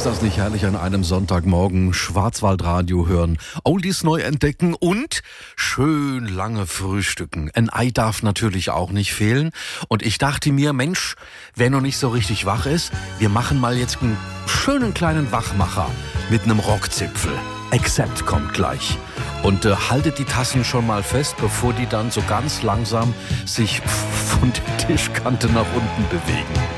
Ist das nicht herrlich an einem Sonntagmorgen? Schwarzwaldradio hören, Oldies neu entdecken und schön lange frühstücken. Ein Ei darf natürlich auch nicht fehlen. Und ich dachte mir, Mensch, wer noch nicht so richtig wach ist, wir machen mal jetzt einen schönen kleinen Wachmacher mit einem Rockzipfel. Accept kommt gleich. Und haltet die Tassen schon mal fest, bevor die dann so ganz langsam sich von der Tischkante nach unten bewegen.